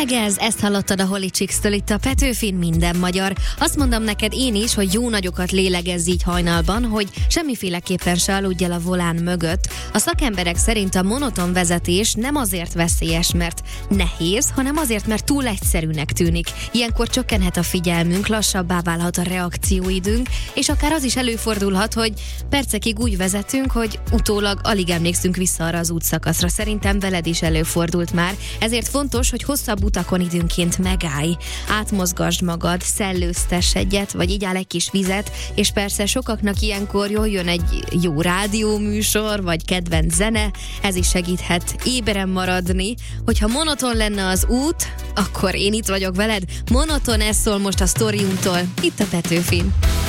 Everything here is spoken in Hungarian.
Lélegezz, ezt hallottad a Holy Chicks-től itt a Petőfin Minden Magyar. Azt mondom neked én is, hogy jó nagyokat lélegezz így hajnalban, hogy semmiféleképpen se aludj el a volán mögött. A szakemberek szerint a monoton vezetés nem azért veszélyes, mert nehéz, hanem azért, mert túl egyszerűnek tűnik. Ilyenkor csökkenhet a figyelmünk, lassabbá válhat a reakcióidőnk, és akár az is előfordulhat, hogy percekig úgy vezetünk, hogy utólag alig emlékszünk vissza arra az útszakaszra. Szerintem veled is előfordult már, ezért fontos, hogy hosszabb utakon időnként megállj, átmozgasd magad, szellőztess egyet, vagy igyál egy kis vizet, és persze sokaknak ilyenkor jól jön egy jó rádióműsor, vagy kedvenc zene, ez is segíthet éberen maradni. Hogyha monoton lenne az út, akkor én itt vagyok veled. Monoton, ez szól most a sztoriunktól, itt a Petőfin.